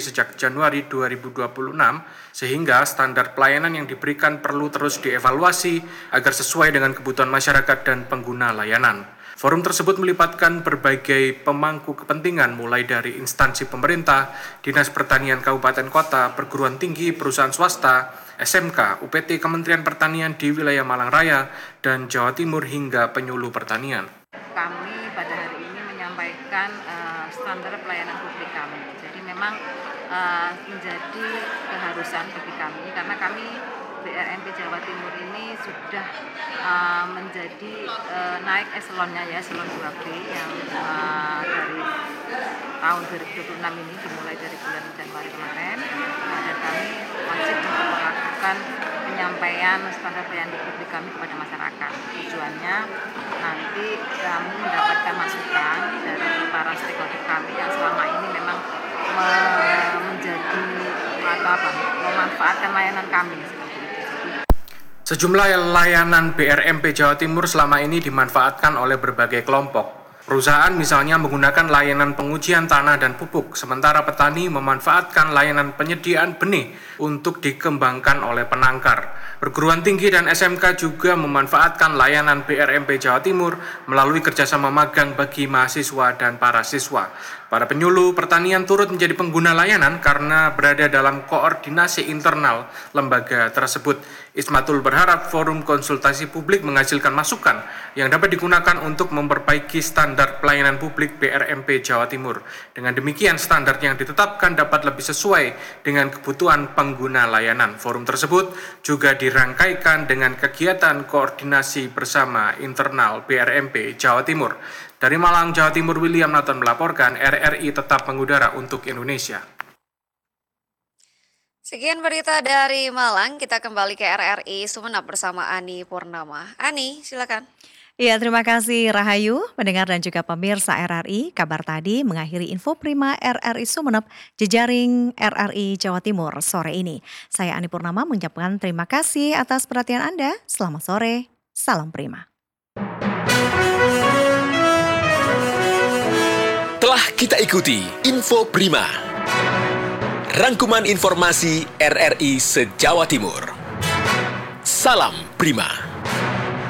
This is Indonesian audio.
sejak Januari 2026, sehingga standar pelayanan yang diberikan perlu terus dievaluasi agar sesuai dengan kebutuhan masyarakat dan pengguna layanan. Forum tersebut melibatkan berbagai pemangku kepentingan mulai dari instansi pemerintah, Dinas Pertanian Kabupaten Kota, perguruan tinggi, perusahaan swasta, SMK, UPT Kementerian Pertanian di wilayah Malang Raya, dan Jawa Timur hingga penyuluh pertanian. Kami pada hari ini menyampaikan standar pelayanan publik kami. Jadi memang menjadi keharusan bagi kami karena kami BRMP Jawa Timur ini sudah menjadi naik eselonnya ya, eselon 2B yang dari tahun 2026 ini dimulai dari bulan Januari kemarin, dan kami wajib untuk melakukan penyampaian standar pelayanan publik kami kepada masyarakat. Tujuannya nanti kami mendapatkan masukan dari para stakeholder kami yang selama ini memang memanfaatkan layanan kami. Sejumlah layanan BRMP Jawa Timur selama ini dimanfaatkan oleh berbagai kelompok. Perusahaan misalnya menggunakan layanan pengujian tanah dan pupuk, sementara petani memanfaatkan layanan penyediaan benih untuk dikembangkan oleh penangkar. Perguruan tinggi dan SMK juga memanfaatkan layanan BRMP Jawa Timur melalui kerjasama magang bagi mahasiswa dan para siswa. Para penyuluh pertanian turut menjadi pengguna layanan karena berada dalam koordinasi internal lembaga tersebut. Ismatul berharap forum konsultasi publik menghasilkan masukan yang dapat digunakan untuk memperbaiki standar pelayanan publik BRMP Jawa Timur. Dengan demikian, standar yang ditetapkan dapat lebih sesuai dengan kebutuhan pengguna layanan. Forum tersebut juga dirangkaikan dengan kegiatan koordinasi bersama internal BRMP Jawa Timur. Dari Malang, Jawa Timur, William Nathan melaporkan, RRI tetap mengudara untuk Indonesia. Sekian berita dari Malang, kita kembali ke RRI Sumeneb bersama Ani Purnama. Ani, silakan. Ya, terima kasih Rahayu, pendengar dan juga pemirsa RRI. Kabar tadi mengakhiri info prima RRI Sumeneb, jejaring RRI Jawa Timur sore ini. Saya Ani Purnama mengucapkan terima kasih atas perhatian Anda. Selamat sore, salam prima. Telah kita ikuti Info Prima. Rangkuman informasi RRI se-Jawa Timur. Salam Prima.